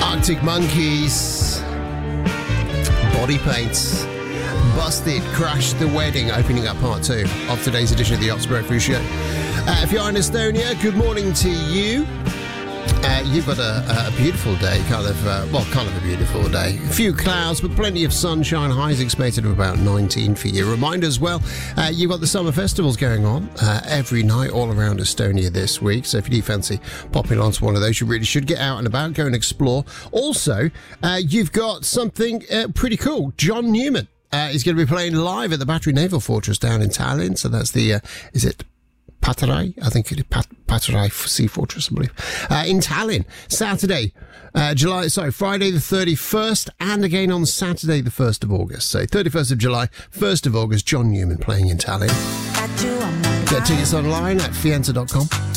Arctic Monkeys, Body Paints, Busted, Crash the Wedding, opening up part 2 of today's edition of the Ops Breakfast Show. If you're in Estonia, good morning to you. You've got a beautiful day, kind of a beautiful day. A few clouds, but plenty of sunshine. Highs expected of about 19 for you. Reminder as well, you've got the summer festivals going on every night all around Estonia this week. So if you do fancy popping onto one of those, you really should get out and about, go and explore. Also, you've got something pretty cool. John Newman is going to be playing live at the Battery Naval Fortress down in Tallinn. So that's the, is it Patrai? I think it is Patrai Sea Fortress, I believe. In Tallinn, Friday the 31st, and again on Saturday the 1st of August. So 31st of July, 1st of August, John Newman playing in Tallinn. Get tickets online at fienza.com.